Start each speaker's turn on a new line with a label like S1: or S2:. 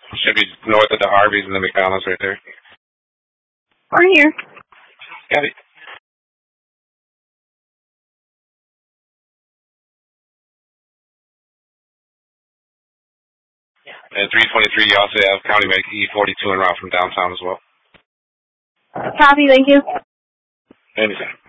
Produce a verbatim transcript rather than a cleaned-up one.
S1: Should be north of the Arby's and the McDonald's right there.
S2: We're here.
S1: Got it. And three twenty-three, you also have County Medic E forty-two en route from downtown as well.
S2: Copy, thank you.
S1: Anytime.